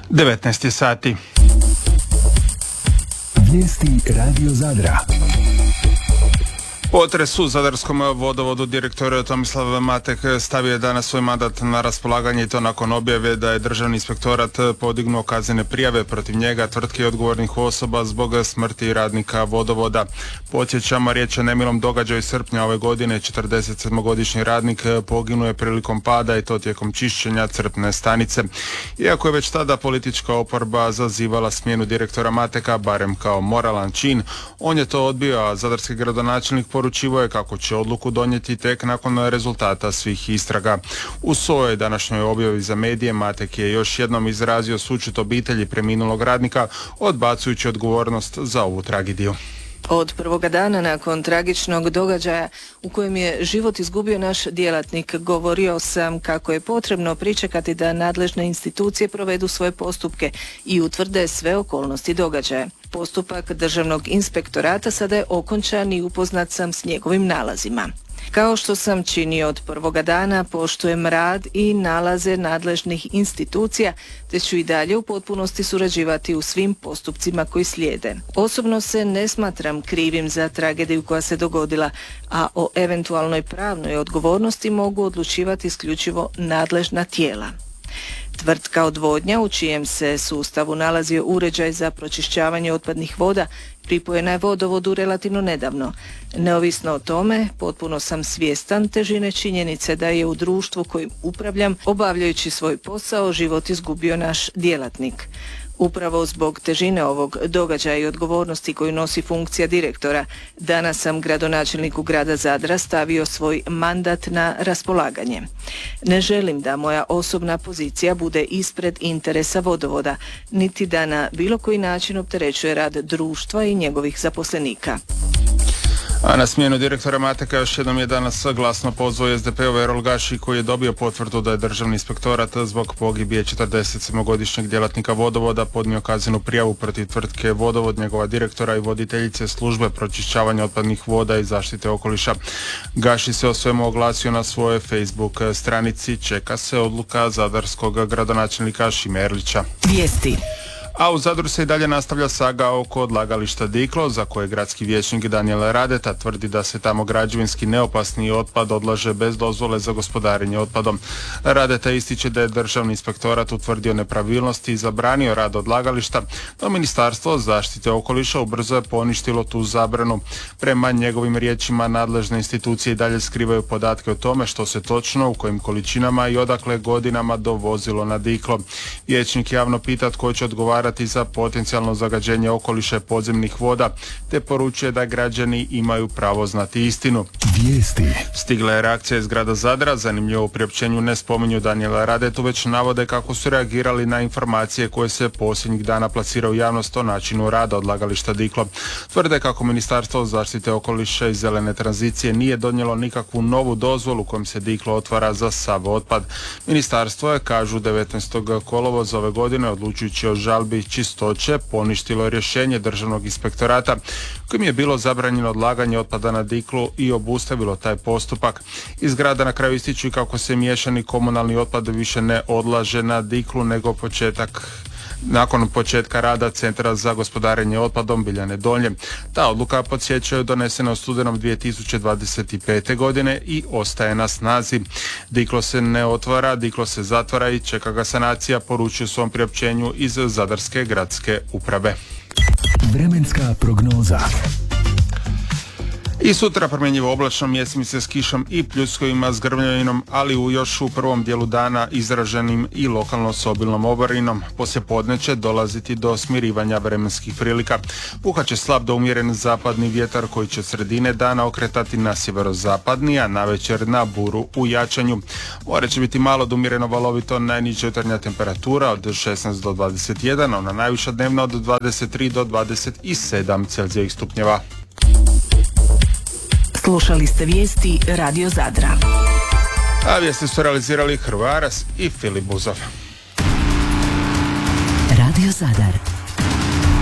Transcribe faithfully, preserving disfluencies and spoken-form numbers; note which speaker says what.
Speaker 1: devetnaest je sati.
Speaker 2: Vijesti Radio Zadra.
Speaker 1: Potres u Zadarskom vodovodu. Direktor Tomislav Matek stavio je danas svoj mandat na raspolaganje i to nakon objave da je Državni inspektorat podignuo kaznene prijave protiv njega, tvrtke i odgovornih osoba zbog smrti radnika vodovoda. Podsjećamo, riječ je o nemilom događaju iz srpnja ove godine. četrdesetsedmogodišnji radnik poginuo je prilikom pada i to tijekom čišćenja crpne stanice. Iako je već tada politička oporba zazivala smjenu direktora Mateka, barem kao moralan čin, on je to odbio, a zadarski gradonačelnik poručivo je kako će odluku donijeti tek nakon rezultata svih istraga. U svojoj današnjoj objavi za medije Matek je još jednom izrazio sućut obitelji preminulog radnika, odbacujući odgovornost za ovu tragediju.
Speaker 3: Od prvoga dana nakon tragičnog događaja u kojem je život izgubio naš djelatnik, govorio sam kako je potrebno pričekati da nadležne institucije provedu svoje postupke i utvrde sve okolnosti događaja. Postupak Državnog inspektorata sada je okončan i upoznat sam s njegovim nalazima. Kao što sam činio od prvoga dana, poštujem rad i nalaze nadležnih institucija, te ću i dalje u potpunosti surađivati u svim postupcima koji slijede. Osobno se ne smatram krivim za tragediju koja se dogodila, a o eventualnoj pravnoj odgovornosti mogu odlučivati isključivo nadležna tijela. Tvrtka Odvodnja, u čijem se sustavu nalazio uređaj za pročišćavanje otpadnih voda, pripojena je vodovodu relativno nedavno. Neovisno o tome, potpuno sam svjestan težine činjenice da je u društvu kojim upravljam, obavljajući svoj posao, život izgubio naš djelatnik. Upravo zbog težine ovog događaja i odgovornosti koju nosi funkcija direktora, danas sam gradonačelniku grada Zadra stavio svoj mandat na raspolaganje. Ne želim da moja osobna pozicija bude ispred interesa vodovoda, niti da na bilo koji način opterećuje rad društva i njegovih zaposlenika.
Speaker 1: A na smjenu direktora Mateka još jednom je danas glasno pozvao S D P-ov Erol Gaši, koji je dobio potvrdu da je Državni inspektorat zbog pogibije četrdesetsedmogodišnjeg djelatnika vodovoda podnio kaznenu prijavu protiv tvrtke Vodovod, njegova direktora i voditeljice službe pročišćavanja otpadnih voda i zaštite okoliša. Gaši se o svemu oglasio na svojoj Facebook stranici. Čeka se odluka zadarskog gradonačelnika Šime Erlića.
Speaker 3: Vijesti.
Speaker 1: A u Zadru se i dalje nastavlja saga oko odlagališta Diklo, za koje gradski vijećnik Danijel Radeta tvrdi da se tamo građevinski neopasni otpad odlaže bez dozvole za gospodarenje otpadom. Radeta ističe da je Državni inspektorat utvrdio nepravilnosti i zabranio rad odlagališta, no Ministarstvo zaštite okoliša ubrzo je poništilo tu zabranu. Prema njegovim riječima, nadležne institucije i dalje skrivaju podatke o tome što se točno, u kojim količinama i odakle godinama dovozilo na Diklo. Vijećnik javno pita tko će odgovarati za potencijalno zagađenje okoliša i podzemnih voda, te poručuje da građani imaju pravo znati istinu.
Speaker 2: Vijesti.
Speaker 1: Stigla je reakcija iz grada Zadra. Zanimljivo, u priopćenju ne spominju Danijela Radetu, već navode kako su reagirali na informacije koje se posljednjih dana plasiraju u javnost o načinu rada odlagališta Diklo. Tvrde kako Ministarstvo zaštite okoliša i zelene tranzicije nije donijelo nikakvu novu dozvolu kojom se Diklo otvara za sav otpad. Ministarstvo je, kažu, devetnaestog kolovoza ove godine, odlučujući o žalbi čistoće, poništilo rješenje Državnog inspektorata kojim je bilo zabranjeno odlaganje otpada na Diklu i obustavilo taj postupak. Iz grada na kraju ističu kako se miješani komunalni otpad više ne odlaže na Diklu, nego početak nakon početka rada Centra za gospodarenje otpadom Biljane Donje. Ta odluka, podsjećaju, donesena u studenom dvije tisuće dvadeset pete. godine i ostaje na snazi. Diklo se ne otvara, Diklo se zatvara i čeka ga sanacija, poručuju u svom priopćenju iz Zadarske gradske uprave.
Speaker 2: Vremenska prognoza.
Speaker 1: I sutra promjenjivo oblačno, mjesimice s kišom i pljuskovima s grmljavinom, ali u još u prvom dijelu dana izraženim i lokalno s obilnom obarinom. Poslije podne će dolaziti do smirivanja vremenskih prilika. Puhat će slab do umjeren zapadni vjetar koji će sredine dana okretati na sjeverozapadni, a navečer na buru u jačanju. More će biti malo do umjereno valovito, najniža jutarnja temperatura od šesnaest do dvadeset jedan, a ona najviša dnevna od dvadeset tri do dvadeset sedam Celzijevih stupnjeva.
Speaker 3: Slušali ste vijesti Radio Zadra.
Speaker 1: A vijesti su realizirali Hrvaras i Filip Buzov.
Speaker 4: Radio Zadar.